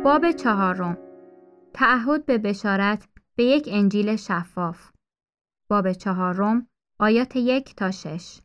باب 4. تعهد به بشارت به یک انجیل شفاف. باب 4 آیات 1 تا 6.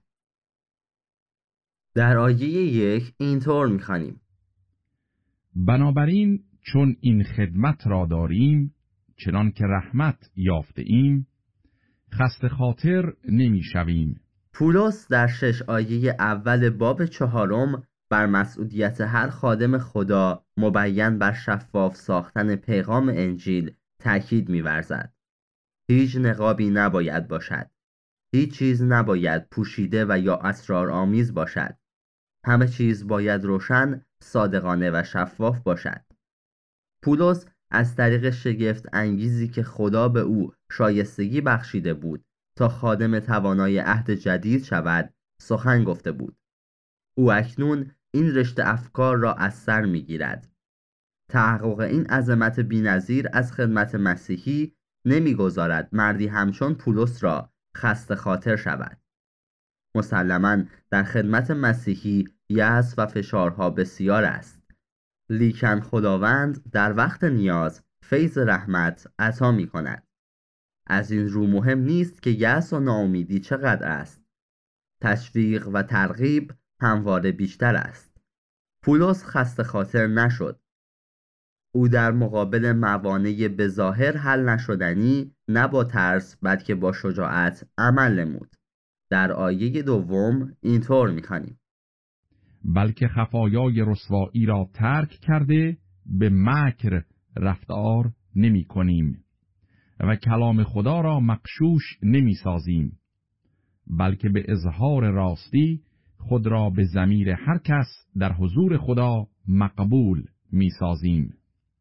در آیه 1 اینطور می‌خوانیم: بنابراین چون این خدمت را داریم، چنان که رحمت یافته ایم، خسته خاطر نمی شویم. پولس در 6 آیه اول باب 4 بر مسئولیت هر خادم خدا مبین بر شفاف ساختن پیغام انجیل تأکید می‌ورزد. هیچ نقابی نباید باشد. هیچ چیز نباید پوشیده و یا اسرارآمیز باشد. همه چیز باید روشن، صادقانه و شفاف باشد. پولس از طریق شگفت انگیزی که خدا به او شایستگی بخشیده بود تا خادم توانای عهد جدید شود سخن گفته بود. او اکنون این رشته افکار را از سر می‌گیرد. تحقق این عظمت بی‌نظیر از خدمت مسیحی نمی‌گذارد مردی همچون پولس را خسته خاطر شود. مسلماً در خدمت مسیحی یأس و فشارها بسیار است، لیکن خداوند در وقت نیاز فیض رحمت عطا می‌کند. از این رو مهم نیست که یأس و ناامیدی چقدر است. تشویق و ترغیب همواره بیشتر است. پولس خسته خاطر نشد. او در مقابل موانع بظاهر حل نشدنی نه با ترس بلکه با شجاعت عمل نمود. در آیه 2 اینطور می‌خوانیم: بلکه خفایای رسوایی را ترک کرده به مکر رفتار نمی کنیم و کلام خدا را مغشوش نمی سازیم، بلکه به اظهار راستی خود را به ضمیر هر کس در حضور خدا مقبول می سازیم.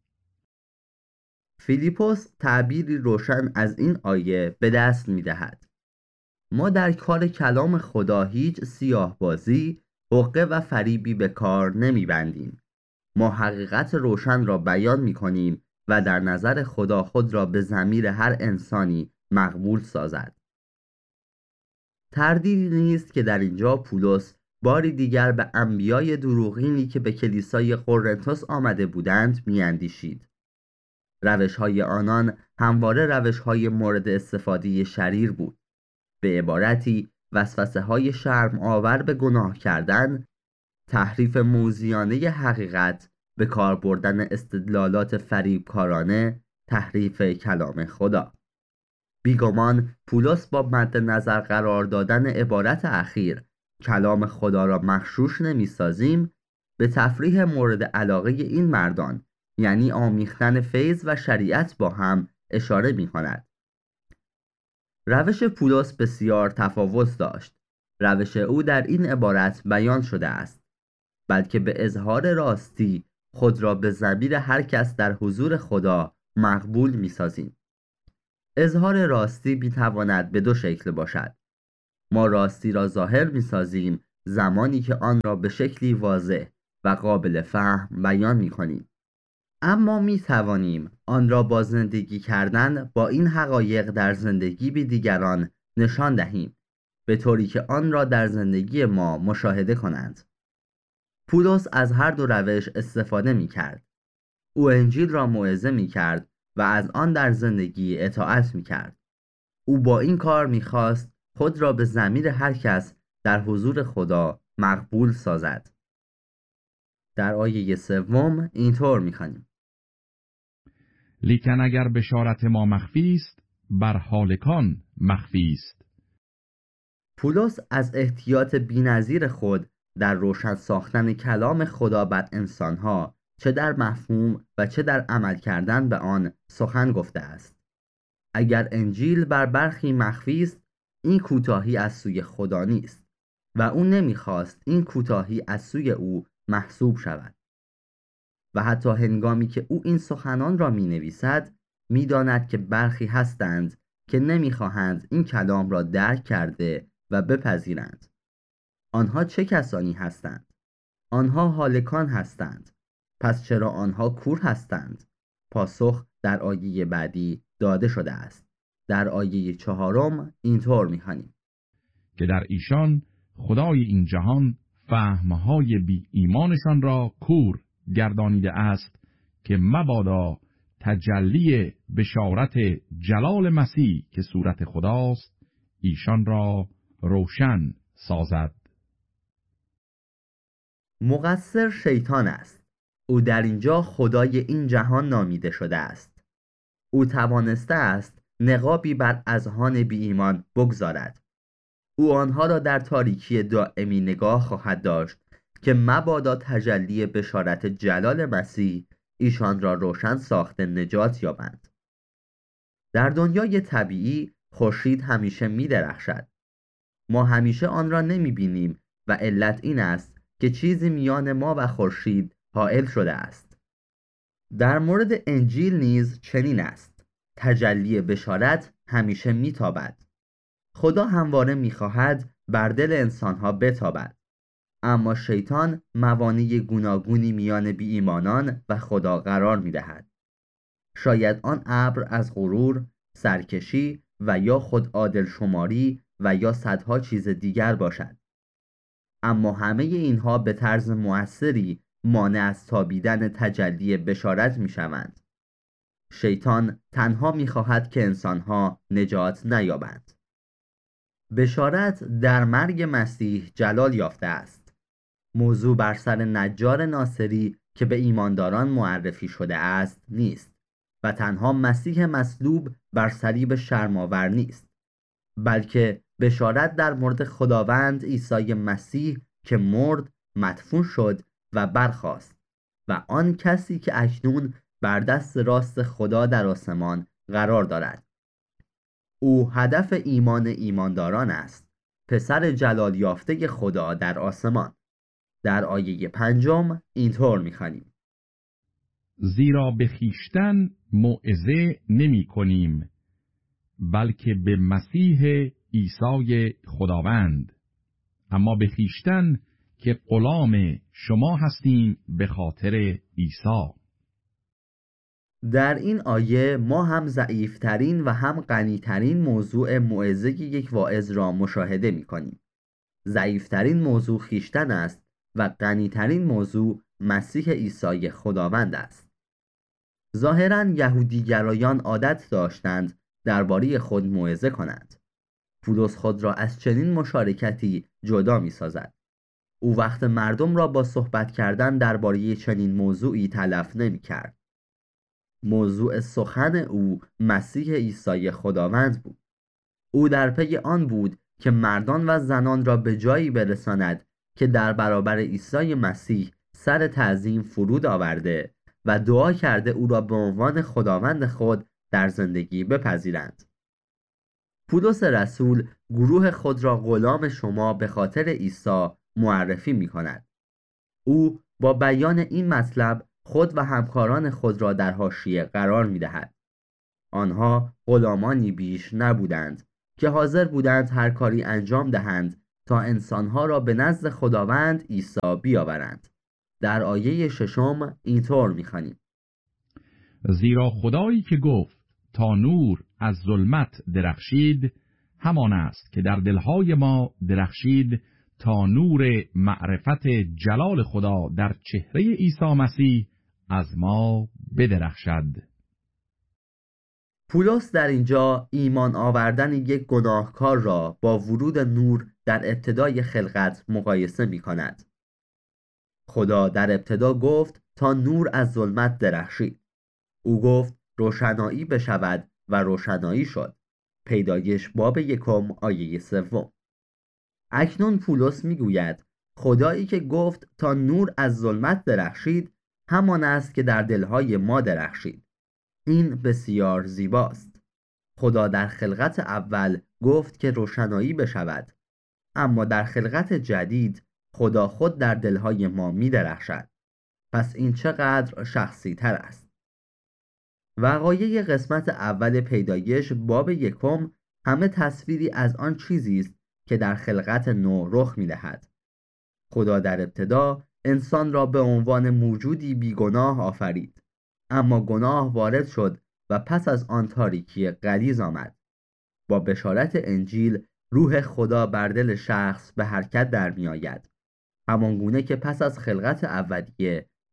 فیلیپوس تعبیری روشن از این آیه به دست می دهد. ما در کار کلام خدا هیچ سیاه‌بازی، حقه و فریبی به کار نمی بندیم. ما حقیقت روشن را بیان می کنیم و در نظر خدا خود را به ضمیر هر انسانی مقبول سازد. تردیدی نیست که در اینجا پولس باری دیگر به انبیای دروغینی که به کلیسای قرنتس آمده بودند میاندیشید. روش‌های آنان همواره روش‌های مورد استفاده شریر بود. به عبارتی وسوسه‌های شرم آور به گناه کردن، تحریف موذیانه حقیقت، به کار بردن استدلالات فریبکارانه، تحریف کلام خدا. بیگمان پولس با مد نظر قرار دادن عبارت اخیر کلام خدا را مغشوش نمی‌سازیم به تفریح مورد علاقه این مردان، یعنی آمیختن فیض و شریعت با هم اشاره می‌کند. روش پولس بسیار تفاوت داشت. روش او در این عبارت بیان شده است، بلکه به اظهار راستی خود را به ضمیر هر کس در حضور خدا مقبول می‌سازیم. اظهار راستی می‌تواند به دو شکل باشد. ما راستی را ظاهر می‌سازیم زمانی که آن را به شکلی واضح و قابل فهم بیان می‌کنیم. اما می‌توانیم آن را با زندگی کردن با این حقایق در زندگی به دیگران نشان دهیم، به طوری که آن را در زندگی ما مشاهده کنند. پولس از هر دو روش استفاده می‌کرد. او انجیل را موعظه می‌کرد و از آن در زندگی اطاعت می‌کرد. او با این کار می‌خواست خود را به ضمیر هر کس در حضور خدا مقبول سازد. در آیه 3 اینطور می‌خوانیم: لیکن اگر بشارت ما مخفی است، بر هالکان مخفی است. پولس از احتیاط بی‌نظیر خود در روشن ساختن کلام خدا بر انسانها، چه در مفهوم و چه در عمل کردن به آن سخن گفته است. اگر انجیل بر برخی مخفی است، این کوتاهی از سوی خدا نیست و او نمیخواست این کوتاهی از سوی او محسوب شود. و حتی هنگامی که او این سخنان را می نویسد، می داند که برخی هستند که نمیخواهند این کلام را درک کرده و بپذیرند. آنها چه کسانی هستند؟ آنها هالکان هستند. پس چرا آنها کور هستند؟ پاسخ در آیه بعدی داده شده است. در آیه 4 اینطور می‌خوانیم: که در ایشان خدای این جهان فهمهای بی ایمانشان را کور گردانیده است که مبادا تجلی بشارت جلال مسیح که صورت خداست ایشان را روشن سازد. مقصر شیطان است. او در اینجا خدای این جهان نامیده شده است. او توانسته است نقابی بر اذهان بی ایمان بگذارد. او آنها را در تاریکی دائمی نگاه خواهد داشت که مبادا تجلی بشارت جلال مسیح ایشان را روشن ساخته نجات یابند. در دنیای طبیعی خورشید همیشه می درخشد. ما همیشه آن را نمی بینیم و علت این است که چیزی میان ما و خورشید حائل شده است. در مورد انجیل نیز چنین است. تجلی بشارت همیشه میتابد. خدا همواره میخواهد بر دل انسانها بتابد، اما شیطان موانع گوناگونی میان بی ایمانان و خدا قرار میدهد. شاید آن ابر از غرور، سرکشی و یا خود عادل شماری و یا صدها چیز دیگر باشد. اما همه اینها به طرز مؤثری مانع از تابیدن تجلی بشارت می شوند. شیطان تنها می خواهد که انسانها نجات نیابند. بشارت در مرگ مسیح جلال یافته است. موضوع بر سر نجار ناصری که به ایمانداران معرفی شده است نیست و تنها مسیح مصلوب بر صلیب شرم‌آور نیست، بلکه بشارت در مورد خداوند عیسی مسیح که مرد، مدفون شد و برخاست و آن کسی که اکنون بر دست راست خدا در آسمان قرار دارد. او هدف ایمان ایمانداران است، پسر جلال یافته خدا در آسمان. در آیه 5 اینطور می‌خوانیم: زیرا به خویشتن موعظه نمی کنیم، بلکه به مسیح عیسی خداوند، اما به خویشتن که غلام شما هستیم به خاطر عیسی. در این آیه ما هم ضعیفترین و هم غنیترین موضوع موعظه یک واعظ را مشاهده می کنیم. ضعیفترین موضوع خویشتن است و غنیترین موضوع مسیح عیسی خداوند است. ظاهراً یهودیگرایان عادت داشتند درباره خود موعظه کنند. پولس خود را از چنین مشارکتی جدا می سازد. او وقت مردم را با صحبت کردن درباره چنین موضوعی تلف نمی کرد. موضوع سخن او مسیح عیسی خداوند بود. او در پی آن بود که مردان و زنان را به جایی برساند که در برابر عیسی مسیح سر تعظیم فرود آورده و دعا کرده او را به عنوان خداوند خود در زندگی بپذیرند. پولس رسول گروه خود را غلام شما به خاطر عیسی معرفی می کند. او با بیان این مطلب خود و همکاران خود را در حاشیه قرار می دهد. آنها غلامانی بیش نبودند که حاضر بودند هر کاری انجام دهند تا انسانها را به نزد خداوند عیسی بیاورند. در آیه 6 اینطور می خوانیم: زیرا خدایی که گفت تا نور از ظلمت درخشید، همان است که در دلهای ما درخشید تا نور معرفت جلال خدا در چهره عیسی مسیح از ما بدرخشد. پولس در اینجا ایمان آوردن یک گناهکار را با ورود نور در ابتدای خلقت مقایسه می کند. خدا در ابتدا گفت تا نور از ظلمت درخشید. او گفت روشنایی بشود و روشنایی شد. پیدایش باب 1 آیه 3. اکنون پولس میگوید خدایی که گفت تا نور از ظلمت درخشید همان است که در دلهای ما درخشید. این بسیار زیباست. خدا در خلقت اول گفت که روشنایی بشود، اما در خلقت جدید خدا خود در دلهای ما می درخشد. پس این چقدر شخصی تر است. وقایع قسمت اول پیدایش باب 1 همه تصویری از آن چیزی است که در خلقت نو رخ می دهد. خدا در ابتدا انسان را به عنوان موجودی بیگناه آفرید، اما گناه وارد شد و پس از آن تاریکی غلیظ آمد. با بشارت انجیل روح خدا بر دل شخص به حرکت در می آید، همان گونه که پس از خلقت اولیه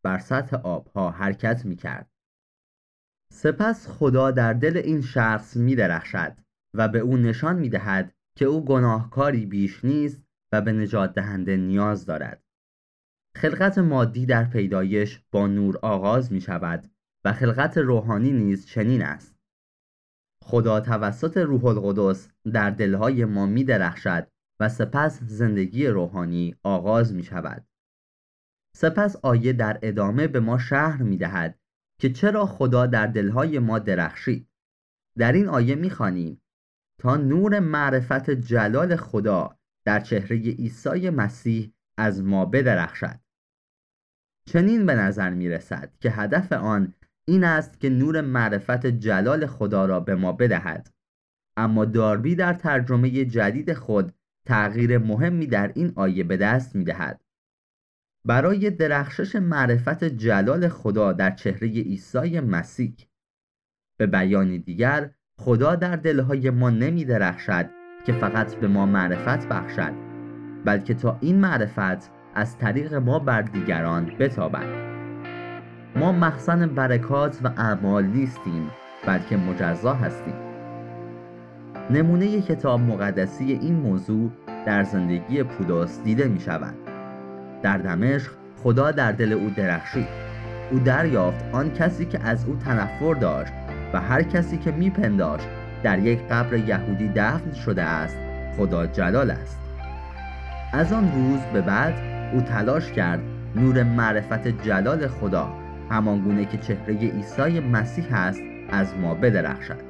بر سطح آبها حرکت می‌کرد. سپس خدا در دل این شخص می‌درخشد و به او نشان می‌دهد که او گناهکاری بیش نیست و به نجات دهنده نیاز دارد. خلقت مادی در پیدایش با نور آغاز می‌شود و خلقت روحانی نیز چنین است. خدا توسط روح القدس در دلهای ما می‌درخشد و سپس زندگی روحانی آغاز می‌شود. سپس آیه در ادامه به ما شرح می‌دهد که چرا خدا در دلهای ما درخشید. در این آیه می‌خوانیم تا نور معرفت جلال خدا در چهره عیسی مسیح از ما بدرخشد. چنین به نظر می‌رسد که هدف آن این است که نور معرفت جلال خدا را به ما بدهد. اما داربی در ترجمه جدید خود تغییر مهمی در این آیه به دست می‌دهد. برای درخشش معرفت جلال خدا در چهره عیسی مسیح. به بیان دیگر، خدا در دلهای ما نمی درخشد که فقط به ما معرفت بخشد، بلکه تا این معرفت از طریق ما بر دیگران بتابد. ما مخزن برکات و اعمال نیستیم، بلکه مجزا هستیم. نمونه کتاب مقدسی این موضوع در زندگی پولس دیده می شود. در دمشق خدا در دل او درخشید. او دریافت آن کسی که از او تنفر داشت و هر کسی که میپنداشت در یک قبر یهودی دفن شده است خدا جلال است. از آن روز به بعد او تلاش کرد نور معرفت جلال خدا همانگونه که چهره عیسی مسیح است از ما بدرخشد.